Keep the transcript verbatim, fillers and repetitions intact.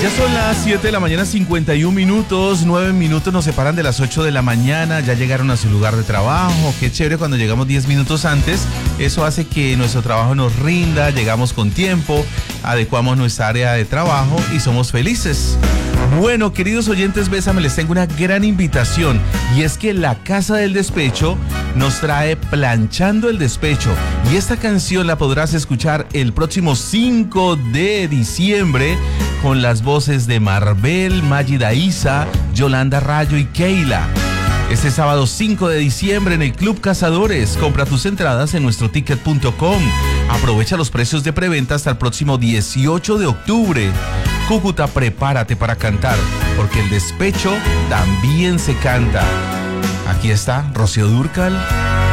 Ya son las siete de la mañana, cincuenta y un minutos, nueve minutos nos separan de las ocho de la mañana, ya llegaron a su lugar de trabajo. Qué chévere cuando llegamos diez minutos antes, eso hace que nuestro trabajo nos rinda, llegamos con tiempo, adecuamos nuestra área de trabajo y somos felices. Bueno, queridos oyentes, Bésame, les tengo una gran invitación, y es que la Casa del Despecho nos trae Planchando el Despecho, y esta canción la podrás escuchar el próximo cinco de diciembre con las voces de Marbel, Magida Isa, Yolanda Rayo y Keila. Este sábado cinco de diciembre en el Club Cazadores. Compra tus entradas en nuestro ticket punto com. Aprovecha los precios de preventa hasta el próximo dieciocho de octubre. Cúcuta, prepárate para cantar, porque el despecho también se canta. Aquí está Rocío Dúrcal.